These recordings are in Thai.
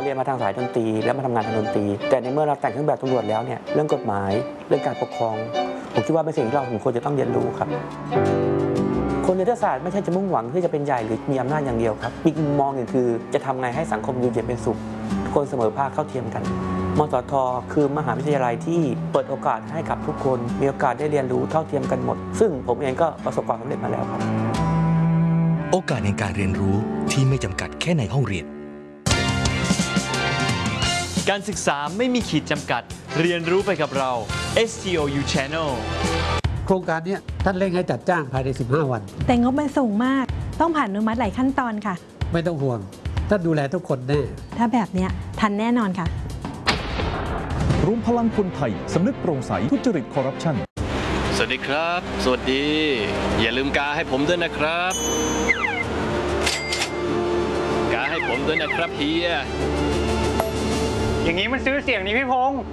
เรียนมาทางสายดนตรีแล้วมาทำงานทางดนตรีแต่ในเมื่อเราแต่งเครื่องแบบตำรวจแล้วเนี่ยเรื่องกฎหมายเรื่องการปกครองผมคิดว่าเป็นสิ่งที่เราควรจะต้องเรียนรู้ครับคนยุทธศาสตร์ไม่ใช่จะมุ่งหวังที่จะเป็นใหญ่หรือมีอำนาจอย่างเดียวครับอีกมุมมองหนึ่งคือจะทำไงให้สังคมอยู่เย็นเป็นสุขทุกคนเสมอภาคเท่าเทียมกันมสท.คือมหาวิทยาลัยที่เปิดโอกาสให้กับทุกคนมีโอกาสได้เรียนรู้เท่าเทียมกันหมดซึ่งผมเองก็ประสบความสำเร็จมาแล้วครับโอกาสในการเรียนรู้ที่ไม่จำกัดแค่ในห้องเรียนการศึกษาไม่มีขีดจำกัดเรียนรู้ไปกับเรา STOU Channel โครงการนี้ท่านเร่งให้จัดจ้างภายใน15 วันแต่งบมันสูงมากต้องผ่านอนุมัติหลายขั้นตอนค่ะไม่ต้องห่วงท่านดูแลทุกคนแน่ถ้าแบบนี้ทันแน่นอนค่ะรวมพลังคนไทยสำนึกโปร่งใสทุจริตคอร์รัปชันสวัสดีครับสวัสดีอย่าลืมกาให้ผมด้วยนะครับกาให้ผมด้วยนะครับเฮียอย่างนี้มันซื้อเสียงนี่พี่พงษ์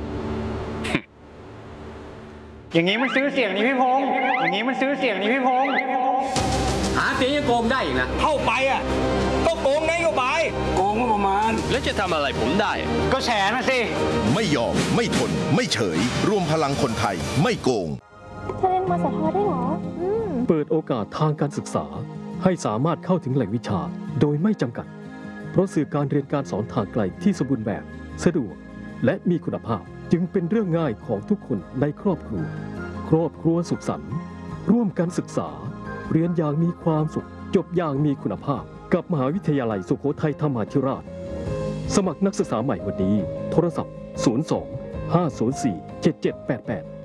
อย่างนี้มันซื้อเสียงนี่พี่พงษ์อย่างนี้มันซื้อเสียงนี่พี่พงษ์หาเสียงยังโกงได้อีกนะเข้าไปอ่ะก็โกงนโยบายโกงงบประมาณแล้วจะทำอะไรผมได้ก็แฉมาสิไม่ยอมไม่ทนไม่เฉยรวมพลังคนไทยไม่โกงเธอเรียนมสทได้เหรอเปิดโอกาสทางการศึกษาให้สามารถเข้าถึงแหล่งวิชาโดยไม่จำกัดเพราะสื่อการเรียนการสอนทางไกลที่สมบูรณ์แบบสะดวกและมีคุณภาพจึงเป็นเรื่องง่ายของทุกคนในครอบครัวสุขสันต์ร่วมกันศึกษาเรียนอย่างมีความสุขจบอย่างมีคุณภาพกับมหาวิทยาลัยสุโขทัยธรรมาธิราชสมัครนักศึกษาใหม่วันนี้โทรศัพท์02 504 7788